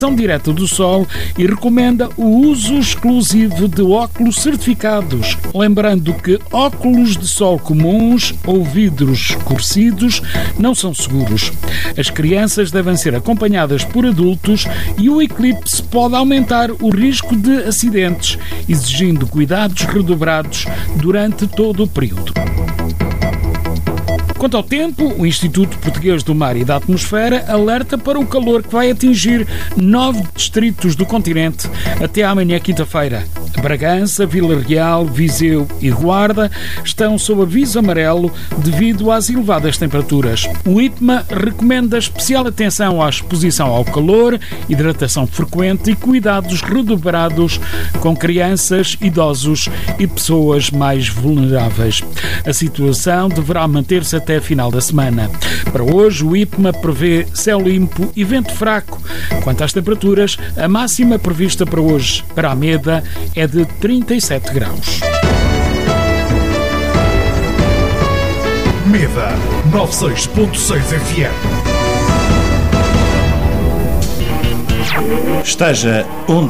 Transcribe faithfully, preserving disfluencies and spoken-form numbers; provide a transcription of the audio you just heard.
direta do sol e recomenda o uso exclusivo de óculos certificados, lembrando que óculos de sol comuns ou vidros escurecidos não são seguros. As crianças devem ser acompanhadas por adultos e o eclipse pode aumentar o risco de acidentes, exigindo cuidados redobrados durante todo o período. Quanto ao tempo, o Instituto Português do Mar e da Atmosfera alerta para o calor que vai atingir nove distritos do continente até amanhã quinta-feira. Bragança, Vila Real, Viseu e Guarda estão sob aviso amarelo devido às elevadas temperaturas. O IPMA recomenda especial atenção à exposição ao calor, hidratação frequente e cuidados redobrados com crianças, idosos e pessoas mais vulneráveis. A situação deverá manter-se até a final da semana. Para hoje, o IPMA prevê céu limpo e vento fraco. Quanto às temperaturas, a máxima prevista para hoje, para a Meda, é de trinta e sete graus. Meda noventa e seis ponto seis F M. Esteja onde